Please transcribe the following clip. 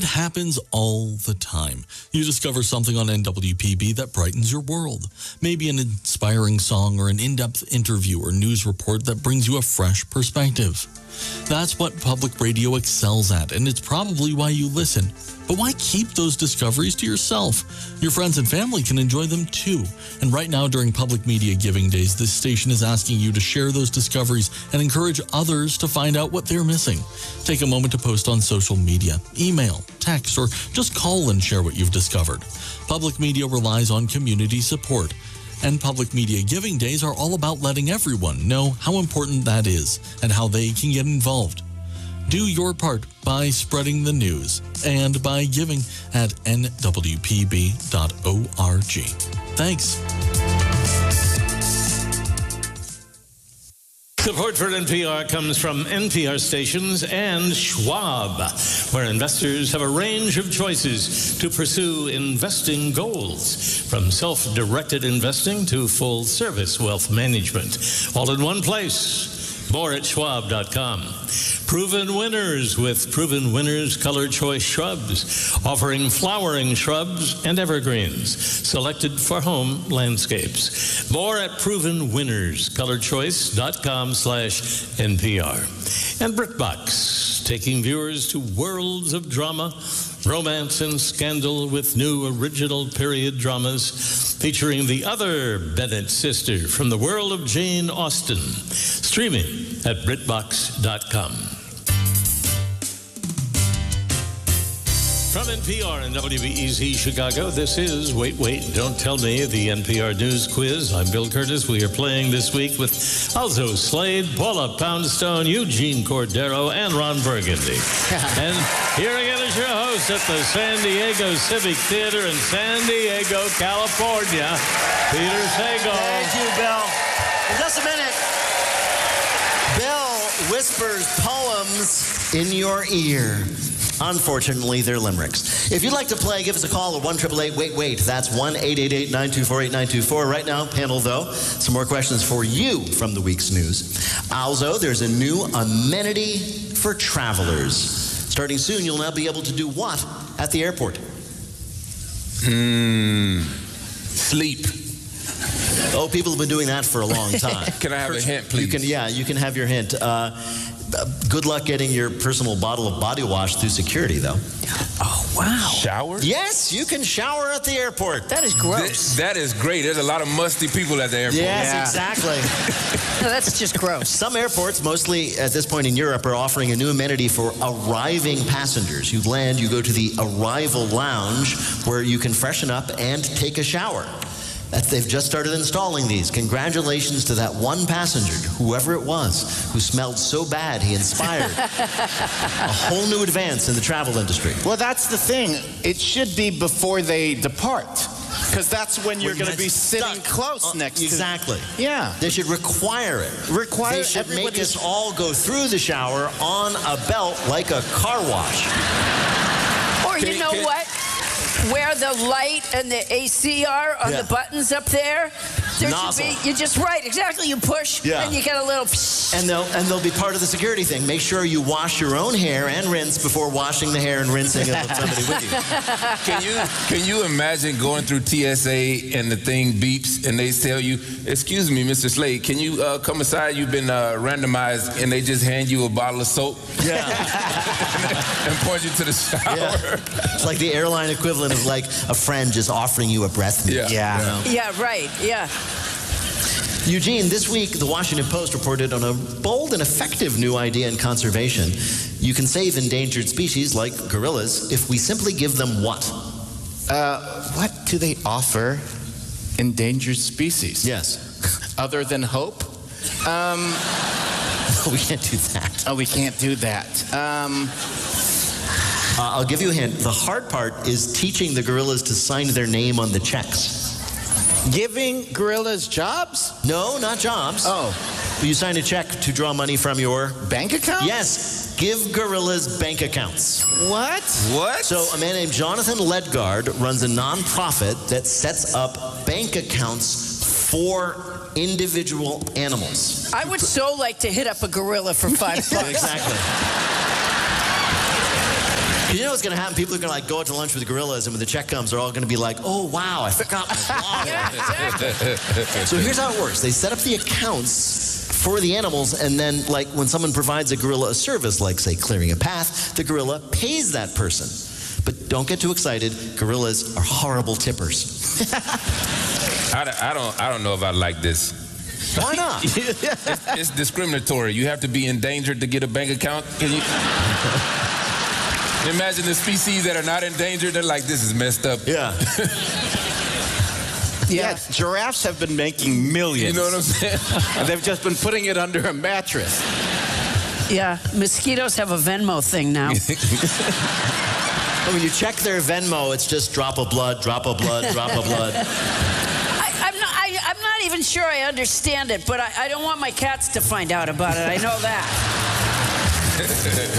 It happens all the time. You discover something on NWPB that brightens your world. Maybe an inspiring song or an in-depth interview or news report that brings you a fresh perspective. That's what public radio excels at, and it's probably why you listen. But why keep those discoveries to yourself? Your friends and family can enjoy them too. And right now during Public Media Giving Days, this station is asking you to share those discoveries and encourage others to find out what they're missing. Take a moment to post on social media, email, text, or just call and share what you've discovered. Public media relies on community support. And Public Media Giving Days are all about letting everyone know how important that is and how they can get involved. Do your part by spreading the news and by giving at nwpb.org. Thanks. Support for NPR comes from NPR stations and Schwab, where investors have a range of choices to pursue investing goals, from self-directed investing to full-service wealth management, all in one place. More at schwab.com. Proven winners with Proven Winners Color Choice Shrubs, offering flowering shrubs and evergreens selected for home landscapes. More at provenwinnerscolorchoice.com/NPR. And BritBox, taking viewers to worlds of drama, romance, and scandal with new original period dramas featuring the other Bennett sister from the world of Jane Austen. Streaming at BritBox.com. From NPR and WBEZ Chicago, this is Wait, Don't Tell Me, the NPR News Quiz. I'm Bill Curtis. We are playing this week with Alzo Slade, Paula Poundstone, Eugene Cordero, and Ron Burgundy. And here again is your host at the San Diego Civic Theater in San Diego, California, Peter Sagal. Thank you, Bill. In just a minute, Bill whispers poems in your ear. Unfortunately, they're limericks. If you'd like to play, give us a call at 1-888-WAIT-WAIT. That's 1-888-924-8924. Right now, panel, though, some more questions for you from the week's news. Also, there's a new amenity for travelers. Starting soon, you'll now be able to do what at the airport? Sleep. Oh, people have been doing that for a long time. Can I have a hint, please? You can have your hint. Good luck getting your personal bottle of body wash through security, though. Oh, wow. Shower? Yes, you can shower at the airport. That is gross. That is great. There's a lot of musty people at the airport. Yes, exactly. No, that's just gross. Some airports, mostly at this point in Europe, are offering a new amenity for arriving passengers. You land, you go to the arrival lounge where you can freshen up and take a shower. They've just started installing these. Congratulations to that one passenger, whoever it was, who smelled so bad he inspired a whole new advance in the travel industry. Well, that's the thing. It should be before they depart, because that's when you're going to be sitting close next to. Exactly. Yeah. They should require it. They should make us all go through the shower on a belt like a car wash. Or you know what? Where the light and the AC are on the buttons up there. There Nozzle. should be, you're just right, exactly. You push and you get a little psh. And they'll be part of the security thing. Make sure you wash your own hair and rinse before washing the hair and rinsing of somebody with you. Can you imagine going through TSA and the thing beeps and they tell you, "Excuse me, Mr. Slade, can you come aside? You've been randomized," and they just hand you a bottle of soap? Yeah. And point you to the shower. Yeah. It's like the airline equivalent of like a friend just offering you a breath mint. Yeah, right. Yeah. Eugene, this week, the Washington Post reported on a bold and effective new idea in conservation. You can save endangered species like gorillas if we simply give them what? What do they offer endangered species? Yes. Other than hope? We can't do that. Oh, we can't do that. I'll give you a hint. The hard part is teaching the gorillas to sign their name on the checks. Giving gorillas jobs? No, not jobs. Oh. You sign a check to draw money from your bank account? Yes. Give gorillas bank accounts. What? So a man named Jonathan Ledgard runs a nonprofit that sets up bank accounts for individual animals. I would so like to hit up a gorilla for $5. Exactly. You know what's going to happen? People are going to like go out to lunch with gorillas, and when the check comes, they're all going to be like, "Oh wow, I forgot my wallet." Yeah, So here's how it works: they set up the accounts for the animals, and then like when someone provides a gorilla a service, like say clearing a path, the gorilla pays that person. But don't get too excited. Gorillas are horrible tippers. I don't know if I like this. Why not? It's discriminatory. You have to be endangered to get a bank account. Can you imagine the species that are not endangered? They're like, this is messed up. Yeah. Yeah, giraffes have been making millions. You know what I'm saying? And they've just been putting it under a mattress. yeah. Mosquitoes have a Venmo thing now. When you check their Venmo, it's just drop of blood, drop of blood, drop of blood. I'm not even sure I understand it, but I don't want my cats to find out about it. I know that.